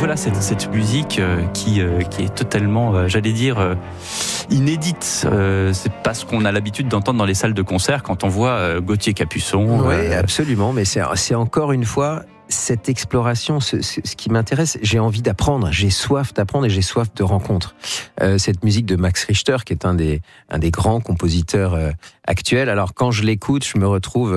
voilà cette musique qui est totalement, j'allais dire, inédite. C'est pas ce qu'on a l'habitude d'entendre dans les salles de concert quand on voit Gauthier Capuçon. Oui, absolument, mais c'est encore une fois cette exploration, ce qui m'intéresse. J'ai envie d'apprendre, j'ai soif d'apprendre et j'ai soif de rencontres. Cette musique de Max Richter, qui est un des grands compositeurs actuels. Alors quand je l'écoute, je me retrouve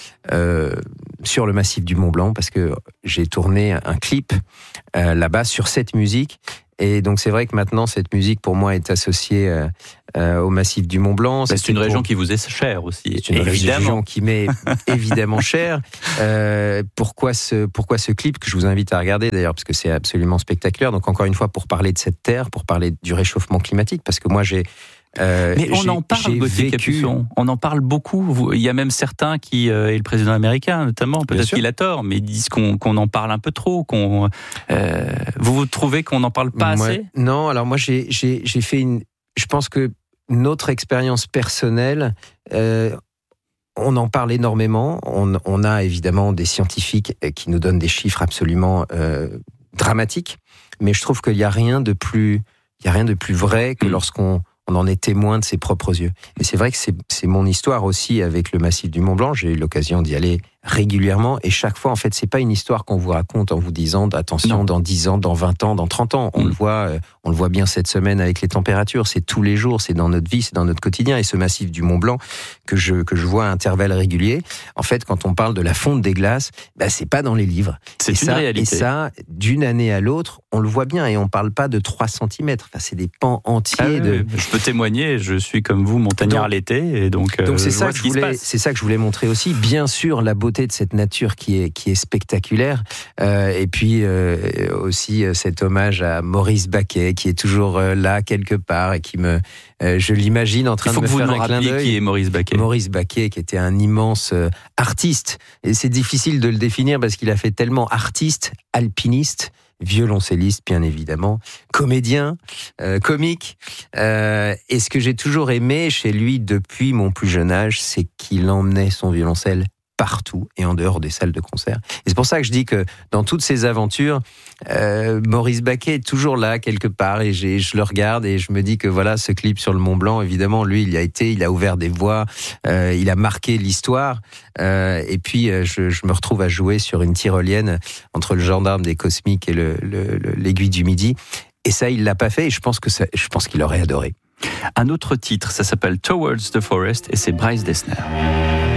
sur le massif du Mont Blanc parce que j'ai tourné un clip là-bas sur cette musique. Et donc c'est vrai que maintenant cette musique pour moi est associée au massif du Mont Blanc. C'est une région qui vous est chère aussi. C'est une région qui m'est évidemment chère. Pourquoi ce clip que je vous invite à regarder d'ailleurs parce que c'est absolument spectaculaire. Donc encore une fois pour parler de cette terre, pour parler du réchauffement climatique parce que moi mais on en parle, Gauthier Capuçon. On en parle beaucoup. Il y a même certains qui, et le président américain notamment, peut-être qu'il a tort, mais ils disent qu'on en parle un peu trop. Vous trouvez qu'on n'en parle pas assez ? Non, alors moi j'ai fait je pense que notre expérience personnelle, on en parle énormément. On a évidemment des scientifiques qui nous donnent des chiffres absolument dramatiques, mais je trouve qu'il n'y a rien de plus vrai que lorsqu'on en est témoin de ses propres yeux. Et c'est vrai que c'est mon histoire aussi avec le massif du Mont Blanc. J'ai eu l'occasion d'y aller régulièrement et chaque fois, en fait, c'est pas une histoire qu'on vous raconte en vous disant attention, dans 10 ans, dans 20 ans, dans 30 ans. On le voit bien cette semaine avec les températures. C'est tous les jours, c'est dans notre vie, c'est dans notre quotidien. Et ce massif du Mont Blanc que je vois à intervalles réguliers, en fait, quand on parle de la fonte des glaces, c'est pas dans les livres. C'est une réalité. Et ça, d'une année à l'autre, on le voit bien et on parle pas de 3 cm. Enfin, c'est des pans entiers Je peux témoigner, je suis comme vous montagnard l'été et donc c'est ça que je voulais montrer aussi. Bien sûr, la beauté de cette nature qui est spectaculaire et puis aussi cet hommage à Maurice Baquet qui est toujours là quelque part et qui je l'imagine en train de me faire un clin d'œil. Qui est Maurice Baquet ? Maurice Baquet qui était un immense artiste et c'est difficile de le définir parce qu'il a fait tellement artiste, alpiniste, violoncelliste bien évidemment, comédien, comique. Et ce que j'ai toujours aimé chez lui depuis mon plus jeune âge, c'est qu'il emmenait son violoncelle partout et en dehors des salles de concert. Et c'est pour ça que je dis que dans toutes ces aventures, Maurice Baquet est toujours là quelque part et je le regarde et je me dis que voilà, ce clip sur le Mont Blanc, évidemment, lui, il a ouvert des voies, il a marqué l'histoire et puis je me retrouve à jouer sur une tyrolienne entre le gendarme des Cosmiques et l'aiguille du Midi. Et ça, il l'a pas fait et je pense qu'il aurait adoré. Un autre titre, ça s'appelle Towards the Forest et c'est Bryce Dessner.